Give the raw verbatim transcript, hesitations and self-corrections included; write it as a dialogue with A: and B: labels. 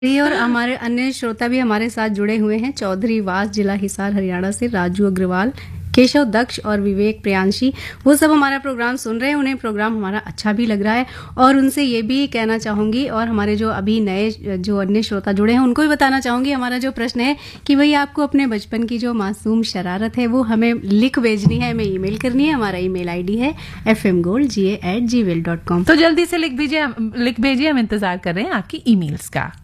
A: जी, और हमारे अन्य श्रोता भी हमारे साथ जुड़े हुए हैं। चौधरी वास, जिला हिसार, हरियाणा से राजू अग्रवाल, केशव दक्ष और विवेक प्रियांशी, वो सब हमारा प्रोग्राम सुन रहे हैं। उन्हें प्रोग्राम हमारा अच्छा भी लग रहा है और उनसे ये भी कहना चाहूँगी, और हमारे जो अभी नए जो अन्य श्रोता जुड़े हैं उनको भी बताना चाहूँगी, हमारा जो प्रश्न है कि भाई आपको अपने बचपन की जो मासूम शरारत है वो हमें लिख भेजनी है, हमें ईमेल करनी है। हमारा ईमेल आईडी है एफ एम गोल्ड जी ए एट जी मेल डॉट कॉम।
B: तो जल्दी से लिख भेजिए लिख भेजिए हम इंतजार कर रहे हैं आपकी ईमेल्स का।